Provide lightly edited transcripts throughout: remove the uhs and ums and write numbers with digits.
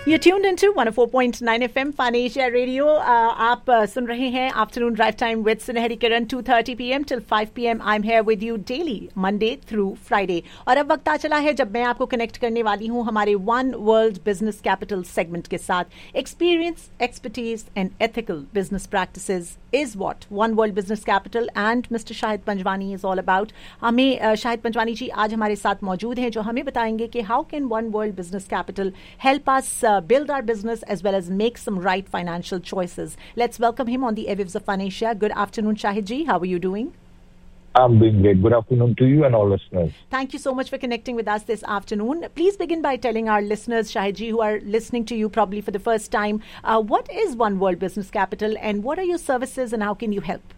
You're tuned into 104.9 FM Fun Asia Radio. आप सुन रहे हैं आफ्टरनून ड्राइव टाइम विद सुनहरी किरण 2:30 PM till 5 PM. I'm here with you daily, Monday through Friday. और अब वक्त आ चला है जब मैं आपको कनेक्ट करने वाली हूँ हमारे one world business capital segment के साथ. Experience, expertise and ethical business practices is what One World Business Capital and Mr. Shahid Panjwani is all about. हमें शाहिद पंजवानी जी आज हमारे साथ मौजूद हैं जो हमें बताएंगे कि how can One World Business Capital help us build our business as well as make some right financial choices. Let's welcome him on the airwaves of Fun Asia. Good afternoon, Shahid ji. How are you doing? I'm doing great. Good afternoon to you and all listeners. Thank you so much for connecting with us this afternoon. Please begin by telling our listeners, Shahid ji, who are listening to you probably for the first time, what is One World Business Capital and what are your services and how can you help?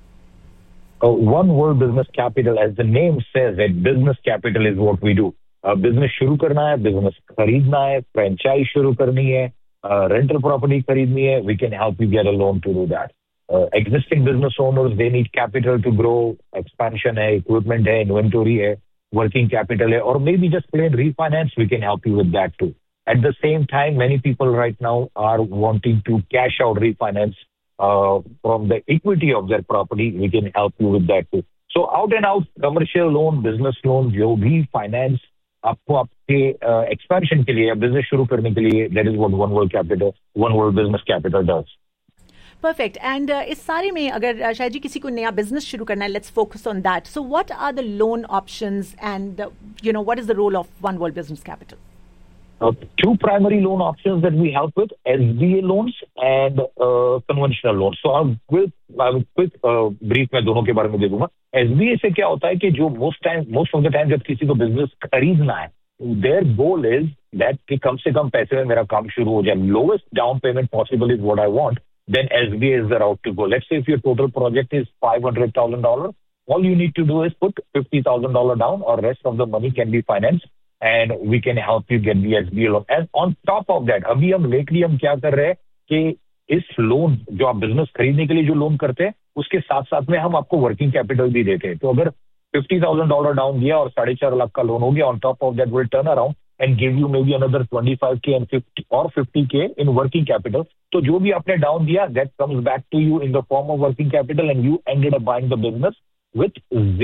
One World Business Capital, as the name says, that business capital is what we do. Business शुरू करना है, business खरीदना है, franchise शुरू करनी है, rental property खरीदनी है, we can help you get a loan to do that. Existing business owners, they need capital to grow, expansion hai, equipment hai, inventory hai, working capital hai, or maybe just plain refinance, we can help you with that too. At the same time, many people right now are wanting to cash out refinance from the equity of their property, we can help you with that too. So out and out commercial loan, business loan, जो भी finance आपको आपके expansion के लिए या business शुरू करने के लिए, that is what One World Business Capital does. Perfect. And इस सारे में अगर शायद जी किसी को नया बिजनेस शुरू करना है, let's focus on that. So what are the loan options and what is the role of One World Business Capital? Two primary loan options that we help with, SBA loans and conventional loans. So I'll quick brief मैं दोनों के बारे में दे दूंगा. SBA से क्या होता है कि जो most of the time जब किसी को बिजनेस खरीदना है, their goal is that कि कम से कम पैसे में मेरा काम शुरू हो जाए. Lowest down payment possible is what I want. Then SBA is the route to go. Let's say if your total project is $500,000, all you need to do is put $50,000 down, or rest of the money can be financed, and we can help you get the SBA loan. And on top of that, अभी हम lately हम क्या कर रहे हैं कि इस loan जो आप बिजनेस खरीदने के लिए जो लोन करते हैं, उसके साथ साथ में हम आपको वर्किंग कैपिटल भी देते हैं. तो अगर $50,000 डाउन दिया और 4.5 लाख का लोन हो गया, on top of that we'll turn around and give you maybe another 25K and 50K in working capital. So जो भी आपने डाउन दिया, that comes back to you in the form of working capital and you ended up buying the business with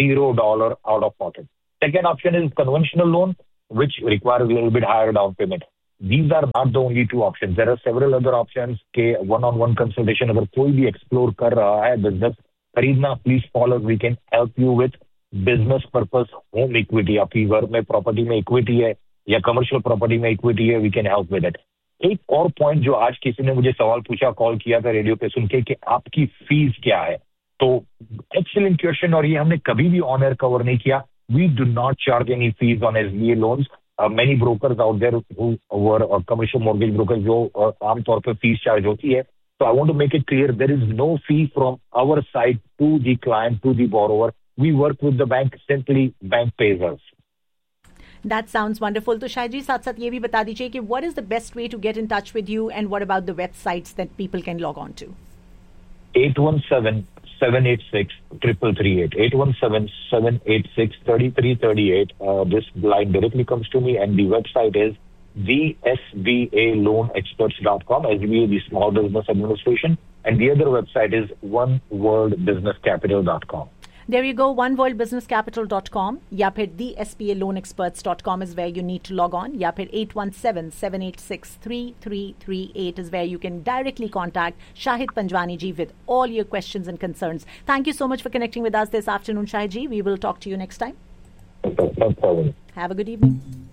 $0 out of pocket. Second option is conventional loan, which requires a little bit higher down payment. These are not the only two options. There are several other options. के one-on-one consultation अगर कोई भी explore कर रहा है business खरीदना, please call us. We can help you with business purpose home equity. आपकी घर में property में equity है या कमर्शियल प्रॉपर्टी में इक्विटी है, we can help with it. एक और पॉइंट जो आज किसी ने मुझे सवाल पूछा, कॉल किया था रेडियो पे सुन के कि आपकी फीस क्या है, तो एक्सीलेंट क्वेश्चन, और ये हमने कभी भी ऑन एयर कवर नहीं किया. We do not charge any fees on SBA loans. Many brokers out there who were commercial mortgage brokers जो आमतौर पर फीस चार्ज होती है. तो I want to make it clear, there is no fee from our side to the client, to the borrower. We work with the bank, simply bank page us. That sounds wonderful. तो शायद जी साथ साथ ये भी बता दीजिए कि what is the best way to get in touch with you and what about the websites that people can log on to? 817-786-3338. 817-786-3338. This line directly comes to me and the website is thesbaloanexperts.com. SBA, the Small Business Administration. And the other website is oneworldbusinesscapital.com. There you go, oneworldbusinesscapital.com या फिर thesbaloanexperts.com is where you need to log on. या फिर 817-786-3338 is where you can directly contact Shahid Panjwani ji with all your questions and concerns. Thank you so much for connecting with us this afternoon, Shahid ji. We will talk to you next time. No problem. Have a good evening.